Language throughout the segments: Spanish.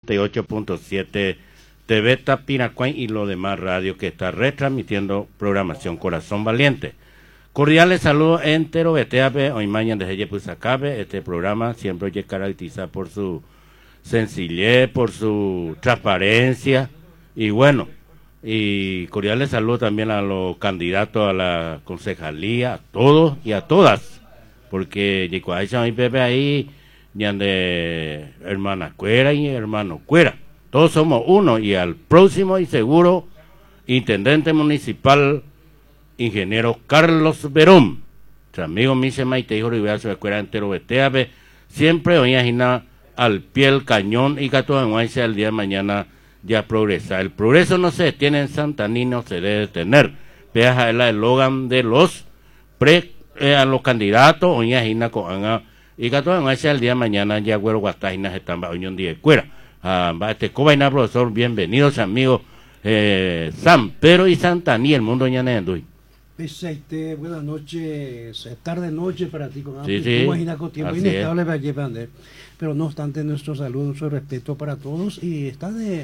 98.7 TV Tapiracuay y lo demás radio que está retransmitiendo programación Corazón Valiente. Cordiales saludos entero, Beteabe, hoy mañana desde Yepusacabe. Este programa siempre se caracteriza por su sencillez, por su transparencia y bueno, y cordiales saludos también a los candidatos a la concejalía, a todos y a todas, porque Yecuacha y Pepe ahí, ya de hermana Cuera y hermano Cuera, todos somos uno, y al próximo y seguro intendente municipal, ingeniero Carlos Verón, su amigo Mise Maite, hijo de su escuela entero Beteabe, siempre oía Gina al pie del cañón y que todo en el día de mañana ya progresa. El progreso no se detiene en Santaní, no se debe detener. Veas el eslogan de los a los candidatos, oía Gina con y que todo en el día de mañana ya güero guatajinas están bajo un día de cuera. Este cobaina profesor, bienvenidos amigos San Pedro y Santaní, el mundo ya Nenduy. Buenas noches, tarde noche para ti, con sí, sí, imagina con tiempo inestable para llevar, pero no obstante nuestro saludo, nuestro respeto para todos, y está de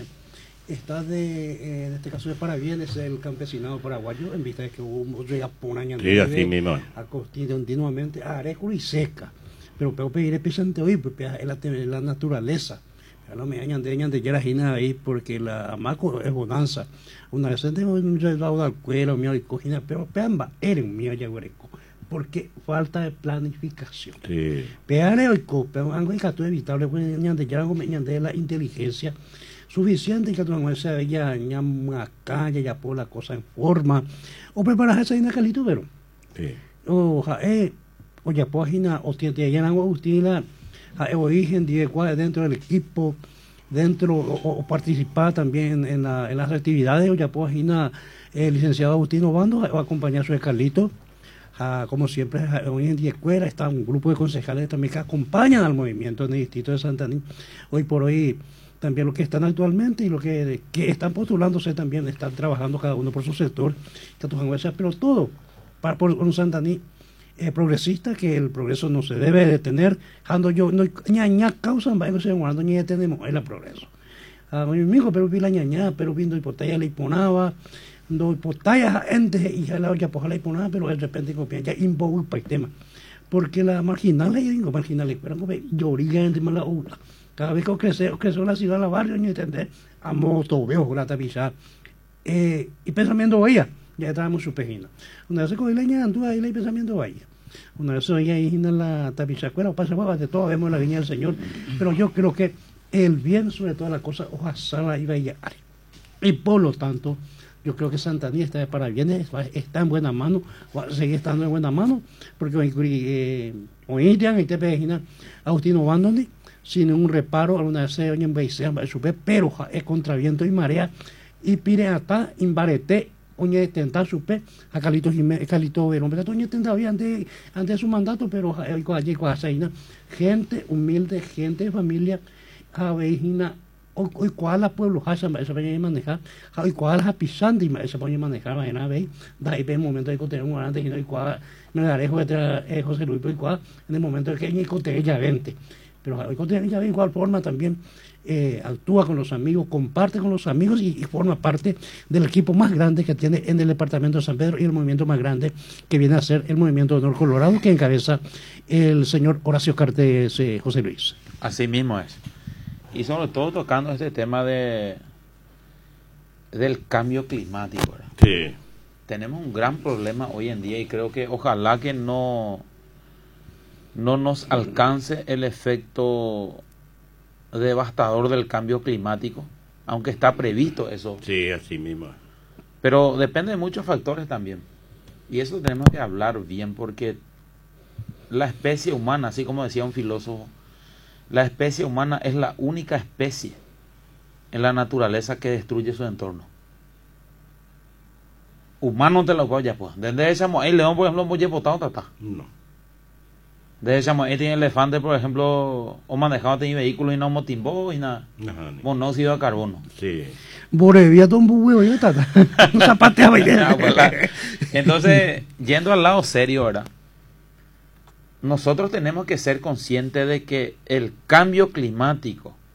en este caso de parabienes el campesinado paraguayo en vista de que hubo un Japón año sí, así mismo continuamente areco y seca, pero pedir especialmente hoy porque es la naturaleza. No me añade de Yarajina ahí porque la maco es bonanza. Una vez tenemos un lado del cuero, mío y cojina, pero peamba, eren mío yaguareco, porque falta de planificación. Sí. Peare hoy pero algo que tú evitable, pues añade ya algo de la inteligencia suficiente que tú no se ya una calle, ya por la cosa en forma, o preparar esa ina calito, pero. Sí. O ya página, o tiene ya algo utila. Origen dentro del equipo, o participar también en las actividades, o ya pues el licenciado Agustino Bando va a acompañar a su Carlito, como siempre hoy en día escuela está un grupo de concejales también que acompañan al movimiento en el distrito de Santaní, hoy por hoy también los que están actualmente y los que están postulándose también están trabajando cada uno por su sector, pero todo por un Santaní progresista, que el progreso no se debe detener, yo no ñaña causa no se guardando ni detenemos el progreso. Mi hijo pero vi la ñaña, pero viendo hipotalla le imponaba, no hipotalla gente y ya la olla poja la imponaba, pero de repente ya impogo para el tema, porque la marginal pero como lloría en la ula. Cada vez que crece la ciudad, la barrio, ni entender, a moto, veo la tapiza, y pensamiento ella. Ya estábamos su pejina. Una vez se cogió la ña, anduvo ahí el pensamiento vaya. Una vez oía ahí en la tapizacuela, pasa de todo, vemos la viña del Señor. Pero yo creo que el bien sobre todas las cosas, ojalá iba a llegar. Y por lo tanto, yo creo que Santaní está de parabienes, está en buena mano, va a seguir estando en buena mano, porque hoy en día, te pejina, Agustino Bandoni, sin un reparo, alguna vez se oyen pero es contra viento y marea, y pide hasta imbarete. Oñe tentar supe a Calito Jiménez, Calito Verón, pero Oñe tentaba antes de su mandato, pero allí gente humilde, gente de familia, avejina, hoy cuál la pueblo hasa se puede manejar, hoy cuál la pisante se puede manejar, mañana veis, da ahí ve momento de cotear un grande y no hay cuál me daré José Luis, y cuál en el momento de que hay cotear ya 20, pero hoy cotear ya de igual forma también. Actúa con los amigos, comparte con los amigos y forma parte del equipo más grande que tiene en el departamento de San Pedro y el movimiento más grande que viene a ser el movimiento de Honor Colorado que encabeza el señor Horacio Cartes José Luis. Así mismo es. Y sobre todo tocando este tema del cambio climático, ¿verdad? Sí. Tenemos un gran problema hoy en día y creo que ojalá que no nos alcance el efecto devastador del cambio climático, aunque está previsto eso. Sí, así mismo. Pero depende de muchos factores también. Y eso tenemos que hablar bien, porque la especie humana, así como decía un filósofo, la especie humana es la única especie en la naturaleza que destruye su entorno. Humano te lo voy a pues. Desde ese el león, por ejemplo, muy botado tata. No. Desde ese tiene elefante, por ejemplo, o manejado tiene vehículos y no motimbó y nada. Monóxido de carbono. Sí. Borevía todo un huevo y tata. Un zapateaba y Entonces, yendo al lado serio, ¿verdad? Nosotros tenemos que ser conscientes de que el cambio climático